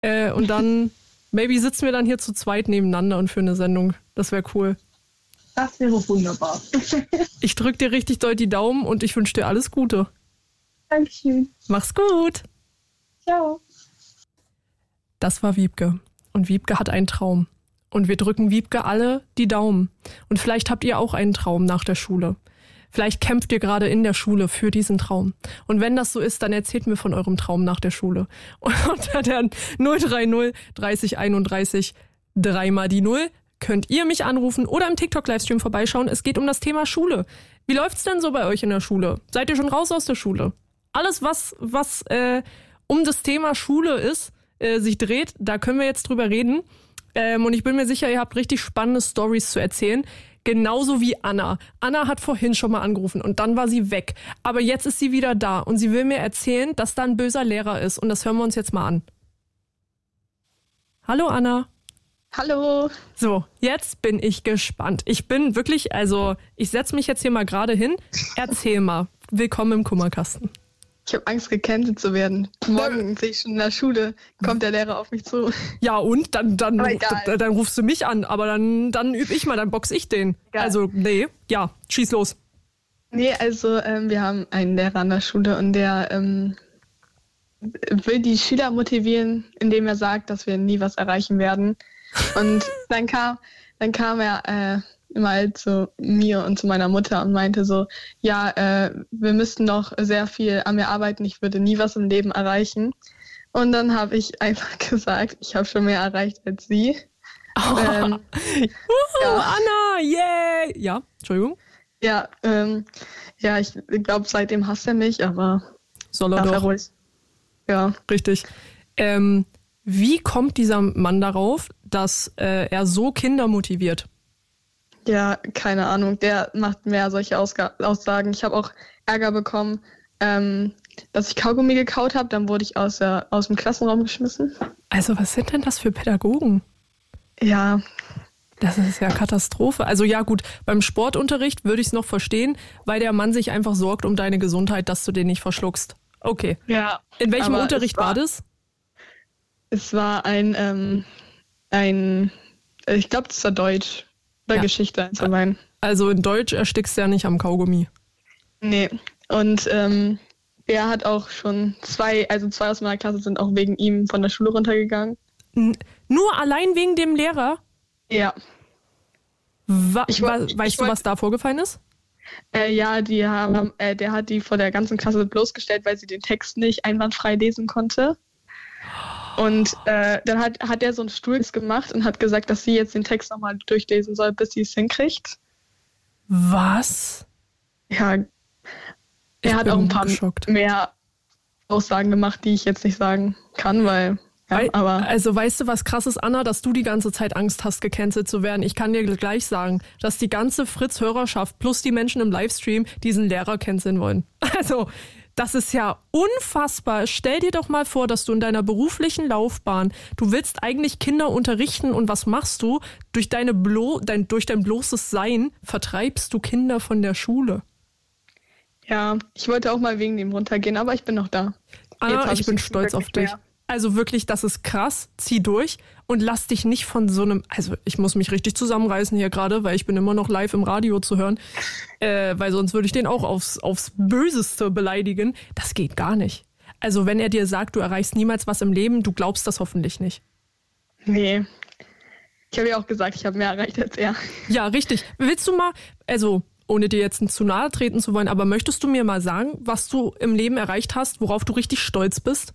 Und dann, maybe sitzen wir dann hier zu zweit nebeneinander und für eine Sendung. Das wäre cool. Das wäre wunderbar. Ich drücke dir richtig doll die Daumen und ich wünsche dir alles Gute. Dankeschön. Mach's gut. Ciao. Das war Wiebke. Und Wiebke hat einen Traum. Und wir drücken Wiebke alle die Daumen. Und vielleicht habt ihr auch einen Traum nach der Schule. Vielleicht kämpft ihr gerade in der Schule für diesen Traum. Und wenn das so ist, dann erzählt mir von eurem Traum nach der Schule. Und unter der 030 30 31 3 mal die 0 könnt ihr mich anrufen oder im TikTok-Livestream vorbeischauen. Es geht um das Thema Schule. Wie läuft's denn so bei euch in der Schule? Seid ihr schon raus aus der Schule? Alles, was um das Thema Schule ist, sich dreht, da können wir jetzt drüber reden. Und ich bin mir sicher, ihr habt richtig spannende Storys zu erzählen. Genauso wie Anna. Anna hat vorhin schon mal angerufen und dann war sie weg. Aber jetzt ist sie wieder da und sie will mir erzählen, dass da ein böser Lehrer ist. Und das hören wir uns jetzt mal an. Hallo Anna. Hallo. So, jetzt bin ich gespannt. Ich bin wirklich, also ich setze mich jetzt hier mal gerade hin. Erzähl mal. Willkommen im Kummerkasten. Ich habe Angst, gecancelt zu werden. Morgen sehe ich schon in der Schule, kommt der Lehrer auf mich zu. Ja und? Dann rufst du mich an, aber dann übe ich mal, dann box ich den. Egal. Also, nee, ja, schieß los. Nee, also wir haben einen Lehrer an der Schule und der will die Schüler motivieren, indem er sagt, dass wir nie was erreichen werden. Und dann kam er mal zu mir und zu meiner Mutter und meinte so, ja, wir müssten noch sehr viel an mir arbeiten, ich würde nie was im Leben erreichen. Und dann habe ich einfach gesagt, ich habe schon mehr erreicht als sie. Oh. Ja. Anna, yay! Ja, Entschuldigung. Ja, ich glaube, seitdem hasst er mich, aber soll er doch. Ruhig. Ja. Richtig. Wie kommt dieser Mann darauf, dass er so Kinder motiviert? Ja, keine Ahnung. Der macht mehr solche Aussagen. Ich habe auch Ärger bekommen, dass ich Kaugummi gekaut habe. Dann wurde ich aus dem Klassenraum geschmissen. Also was sind denn das für Pädagogen? Ja. Das ist ja Katastrophe. Also ja gut, beim Sportunterricht würde ich es noch verstehen, weil der Mann sich einfach sorgt um deine Gesundheit, dass du den nicht verschluckst. Okay. Ja. In welchem Unterricht war das? Es war ich glaube, das war Deutsch. Oder ja. Geschichte allgemein. Also in Deutsch erstickst du ja nicht am Kaugummi. Nee. Und der hat auch schon zwei aus meiner Klasse sind auch wegen ihm von der Schule runtergegangen. Nur allein wegen dem Lehrer? Ja. Weißt du, was da vorgefallen ist? Ja, der hat die vor der ganzen Klasse bloßgestellt, weil sie den Text nicht einwandfrei lesen konnte. Und dann hat er so einen Stuhl gemacht und hat gesagt, dass sie jetzt den Text nochmal durchlesen soll, bis sie es hinkriegt. Was? Ja. Er hat auch ein paar mehr Aussagen gemacht, die ich jetzt nicht sagen kann, weil... Ja, aber also weißt du, was krass ist, Anna, dass du die ganze Zeit Angst hast, gecancelt zu werden? Ich kann dir gleich sagen, dass die ganze Fritz-Hörerschaft plus die Menschen im Livestream diesen Lehrer canceln wollen. Also... Das ist ja unfassbar. Stell dir doch mal vor, dass du in deiner beruflichen Laufbahn, du willst eigentlich Kinder unterrichten und was machst du? Durch dein bloßes Sein vertreibst du Kinder von der Schule. Ja, ich wollte auch mal wegen dem runtergehen, aber ich bin noch da. Anna, ich bin stolz auf dich. Also wirklich, das ist krass. Zieh durch und lass dich nicht von so einem... Also ich muss mich richtig zusammenreißen hier gerade, weil ich bin immer noch live im Radio zu hören. Weil sonst würde ich den auch aufs Böseste beleidigen. Das geht gar nicht. Also wenn er dir sagt, du erreichst niemals was im Leben, du glaubst das hoffentlich nicht. Nee. Ich habe ja auch gesagt, ich habe mehr erreicht als er. Ja, richtig. Willst du mal... Also... ohne dir jetzt zu nahe treten zu wollen, aber möchtest du mir mal sagen, was du im Leben erreicht hast, worauf du richtig stolz bist?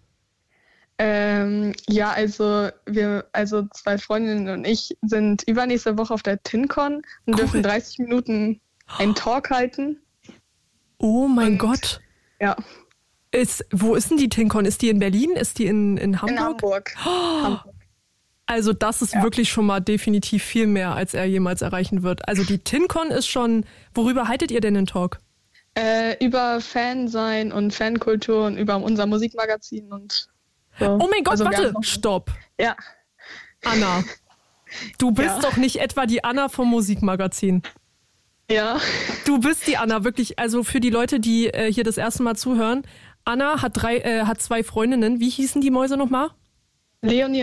Ja, also zwei Freundinnen und ich sind übernächste Woche auf der TinCon und dürfen 30 Minuten einen Talk halten. Oh mein Gott. Ja. Wo ist denn die TinCon? Ist die in Berlin? Ist die in Hamburg? In Hamburg. Hamburg. Also das ist wirklich schon mal definitiv viel mehr, als er jemals erreichen wird. Also die TinCon ist schon... Worüber haltet ihr denn den Talk? Über Fansein und Fankultur und über unser Musikmagazin und so. Oh mein Gott, also, warte, stopp. Ja. Anna, du bist doch nicht etwa die Anna vom Musikmagazin. Ja. Du bist die Anna, wirklich. Also für die Leute, die hier das erste Mal zuhören. Anna hat 2 Freundinnen. Wie hießen die Mäuse nochmal? Leonie